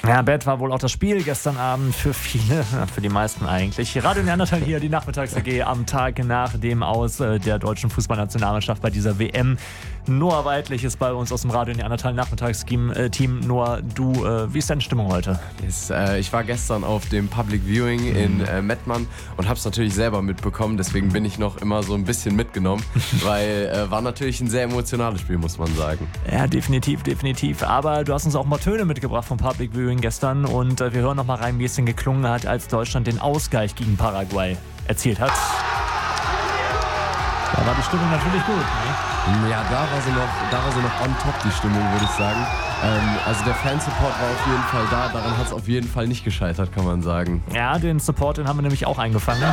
Ja, Bett war wohl auch das Spiel gestern Abend für viele, für die meisten eigentlich. Radio Neandertal hier, die Nachmittags-AG am Tag nach dem Aus der deutschen Fußballnationalmannschaft bei dieser WM. Noah Weidlich ist bei uns aus dem Radio Neandertal Nachmittagsteam. Noah, du, wie ist deine Stimmung heute? Ich war gestern auf dem Public Viewing in Mettmann und habe es natürlich selber mitbekommen. Deswegen bin ich noch immer so ein bisschen mitgenommen, weil war natürlich ein sehr emotionales Spiel, muss man sagen. Ja, definitiv. Aber du hast uns auch mal Töne mitgebracht vom Public Viewing gestern und wir hören noch mal rein, wie es denn geklungen hat, als Deutschland den Ausgleich gegen Paraguay erzielt hat. Da war die Stimmung natürlich gut, ne? Ja, da war sie noch on top, die Stimmung, würde ich sagen. Also der Fansupport war auf jeden Fall da, daran hat es auf jeden Fall nicht gescheitert, kann man sagen. Ja, den Support, den haben wir nämlich auch eingefangen.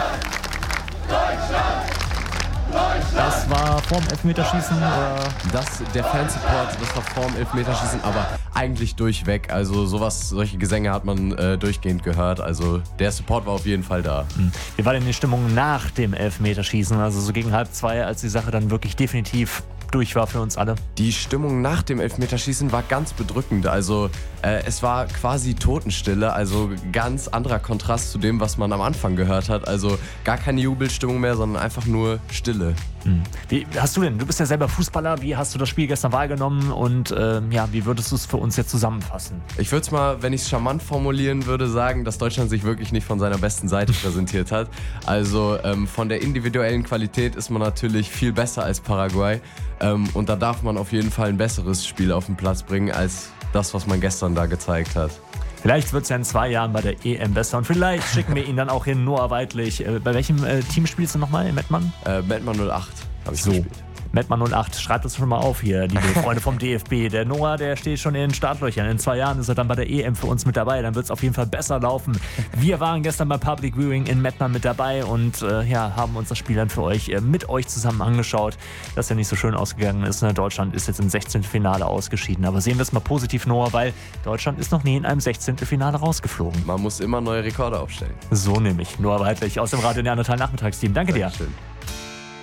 Das war vorm Elfmeterschießen? Der Fansupport, das war vorm Elfmeterschießen, aber eigentlich durchweg. Also solche Gesänge hat man durchgehend gehört. Also der Support war auf jeden Fall da. Wie war denn die Stimmung nach dem Elfmeterschießen? Also so gegen 1:30, als die Sache dann wirklich definitiv durch war für uns alle. Die Stimmung nach dem Elfmeterschießen war ganz bedrückend. Also es war quasi Totenstille, also ganz anderer Kontrast zu dem, was man am Anfang gehört hat. Also gar keine Jubelstimmung mehr, sondern einfach nur Stille. Wie hast du denn? Du bist ja selber Fußballer. Wie hast du das Spiel gestern wahrgenommen und wie würdest du es für uns jetzt zusammenfassen? Ich würde es mal, wenn ich es charmant formulieren würde, sagen, dass Deutschland sich wirklich nicht von seiner besten Seite präsentiert hat. Also von der individuellen Qualität ist man natürlich viel besser als Paraguay. Und da darf man auf jeden Fall ein besseres Spiel auf den Platz bringen als das, was man gestern da gezeigt hat. Vielleicht wird es ja in 2 Jahren bei der EM besser und vielleicht schicken wir ihn dann auch hin, Noah Weidlich. Bei welchem Team spielst du nochmal in Mettmann? Mettmann 08 habe ich gespielt. Mettmann 08, schreibt das schon mal auf hier, liebe Freunde vom DFB. Der Noah, der steht schon in den Startlöchern. In 2 Jahren ist er dann bei der EM für uns mit dabei. Dann wird es auf jeden Fall besser laufen. Wir waren gestern bei Public Viewing in Mettmann mit dabei und haben uns das Spiel dann für euch mit euch zusammen angeschaut. Das ja nicht so schön ausgegangen ist. Ne? Deutschland ist jetzt im 16. Finale ausgeschieden. Aber sehen wir es mal positiv, Noah, weil Deutschland ist noch nie in einem 16. Finale rausgeflogen. Man muss immer neue Rekorde aufstellen. So nämlich. Noah Weidlich aus dem Radio Neandertal Nachmittagsteam. Danke dir. Dankeschön.